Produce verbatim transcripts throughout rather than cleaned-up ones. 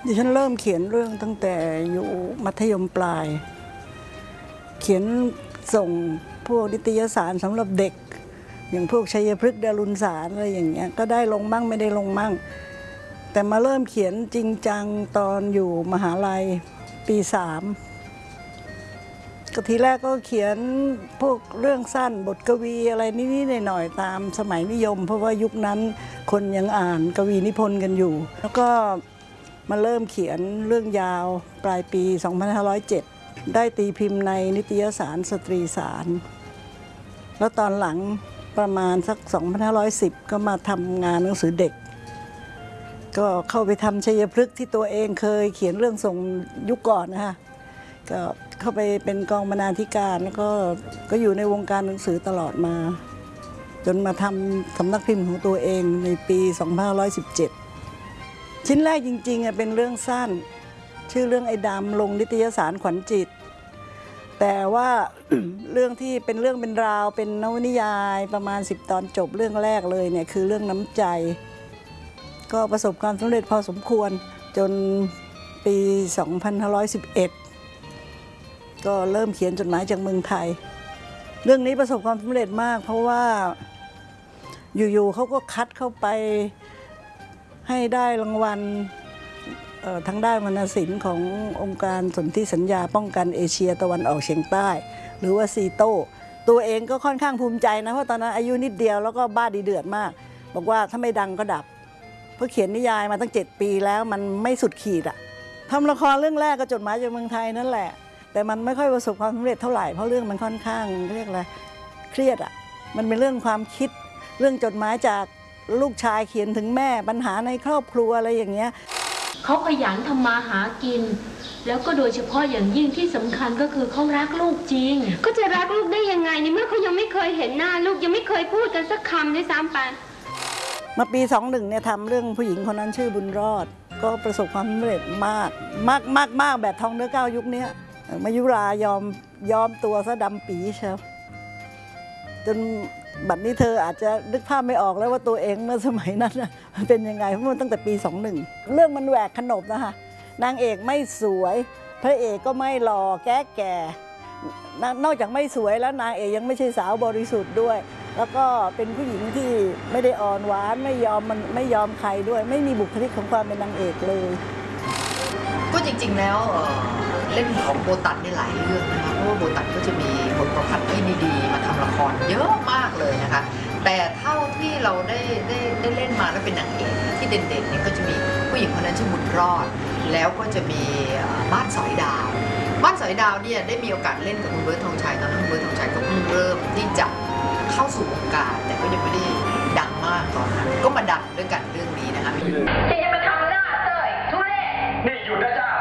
ดิฉันเริ่มเขียนเรื่องตั้งแต่อยู่มัธยมปลาย เขียนส่งพวกนิตยสารสำหรับเด็กอย่างพวกชัยพฤกษ์ดารุณสารอะไรอย่างเงี้ยก็ได้ลงมั่งไม่ได้ลงมั่งแต่มาเริ่มเขียนจริงจังตอนอยู่มหาลัยปีสามก็ทีแรกก็เขียนพวกเรื่องสั้นบทกวีอะไรนิดๆหน่อยๆตามสมัยนิยมเพราะว่ายุคนั้นคนยังอ่านกวีนิพนธ์กันอยู่แล้วก็มาเริ่มเขียนเรื่องยาวปลายปีสองพันห้าร้อยเจ็ดได้ตีพิมพ์ในนิตยสารสตรีสารแล้วตอนหลังประมาณสักสองพันห้าร้อยสิบก็มาทำงานหนังสือเด็กก็เข้าไปทำชัยพฤกษ์ที่ตัวเองเคยเขียนเรื่องส่งยุคก่อนนะคะก็เข้าไปเป็นกองบรรณาธิการแล้วก็ก็อยู่ในวงการหนังสือตลอดมาจนมาทำสำนักพิมพ์ของตัวเองในปีสองพันห้าร้อยสิบเจ็ดชิ้นแรกจริงๆเป็นเรื่องสั้นชื่อเรื่องไอ้ดำลงนิตยสารขวัญจิตแต่ว่า เรื่องที่เป็นเรื่องเป็นราวเป็นนวนิยายประมาณสิบตอนจบเรื่องแรกเลยเนี่ยคือเรื่องน้ำใจก็ประสบความสำเร็จพอสมควรจนปีสองพันห้าร้อยสิบเอ็ดก็เริ่มเขียนจดหมายจากเมืองไทยเรื่องนี้ประสบความสำเร็จมากเพราะว่าอยู่ๆเขาก็คัดเข้าไปให้ได้รางวัลทางด้านวรรณศิลป์ขององค์การสนธิสัญญาป้องกันเอเชียตะวันออกเฉียงใต้หรือว่าซีโต้ตัวเองก็ค่อนข้างภูมิใจนะเพราะตอนนั้นอายุนิดเดียวแล้วก็บ้าดีเดือดมากบอกว่าถ้าไม่ดังก็ดับเพราะเขียนนิยายมาตั้งเจ็ดปีแล้วมันไม่สุดขีดอะทำละครเรื่องแรกก็จดหมายจากเมืองไทยนั่นแหละแต่มันไม่ค่อยประสบความสำเร็จเท่าไหร่เพราะเรื่องมันค่อนข้างเรียกอะไรเครียดอะมันเป็นเรื่องความคิดเรื่องจดหมายจากลูกชายเขียนถึงแม่ปัญหาในครอบครัวอะไรอย่างเงี้ยเขาขยันทำมาหากินแล้วก็โดยเฉพาะอย่างยิ่งที่สำคัญก็คือเขารักลูกจริงก็จะรักลูกได้ยังไงในเมื่อเขายังไม่เคยเห็นหน้าลูกยังไม่เคยพูดกันสักคำด้วยซ้ำไปมาปีสองหนึ่งเนี่ยทำเรื่องผู้หญิงคนนั้นชื่อบุญรอดก็ประสบความสำเร็จมากมากมากมากแบบทองเนื้อเก้ายุคนี้มายุรายอมยอมตัวซะดำปีเชียวจนบัดนี้เธออาจจะนึกภาพไม่ออกแล้วว่าตัวเองเมื่อสมัยนั้นเป็นยังไงเพราะมันตั้งแต่ปีสองหนึ่งเรื่องมันแหวกขนบนะคะนางเอกไม่สวยพระเอกก็ไม่หล่อแก่แก่นอกจากไม่สวยแล้วนางเอกยังไม่ใช่สาวบริสุทธิ์ด้วยแล้วก็เป็นผู้หญิงที่ไม่ได้อ่อนหวานไม่ยอมมันไม่ยอมใครด้วยไม่มีบุคลิกของความเป็นนางเอกเลยก็จริงๆแล้วเล่นของโบตันในหลายเรื่องนะคะเพราะว่าโบตันก็จะมีบทประพันธ์ที่ดีๆมาทำละครเยอะมากเลยนะคะแต่เท่าที่เราได้ได้ได้เล่นมาแล้วเป็นนางเอกที่เด่นๆเนี่ยก็จะมีผู้หญิงคนนั้นชื่อบุญรอดแล้วก็จะมีบ้านสอยดาวบ้านสอยดาวเนี่ยได้มีโอกาสเล่นกับคุณเบิร์ตธงชัยตอนนั้นคุณเบิร์ตธงชัยก็เพิ่งเริ่มที่จะเข้าสู่วงการแต่ก็ยังไม่ได้ดังมากตอนนั้นก็มาดังด้วยกันเรื่องนี้นะคะที่จะมาทำหน้าเตยทุเรศนี่หยุดนะจ้า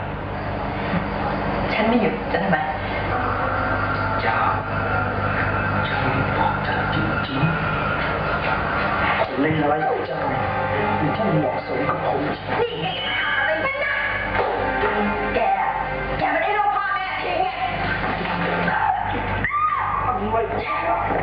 ฉันไม่หยุดจะทำไมจ้าฉันบอกเธอจริงๆคนเล่นร้ายของเจ้ามันช่างเหมาะสมกับผมนี่ไงอะไรกันนะแกแกไม่ได้รู้พ่อแม่ทิ้งไงไม่ใช่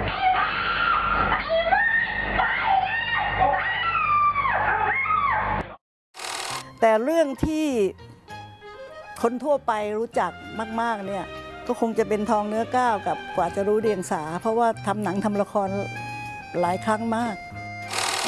แต่เรื่องที่คนทั่วไปรู้จักมากๆเนี่ยก็คงจะเป็นทองเนื้อก้าวกับกว่าจะรู้เดียงสาเพราะว่าทำหนังทำละครหลายครั้งมาก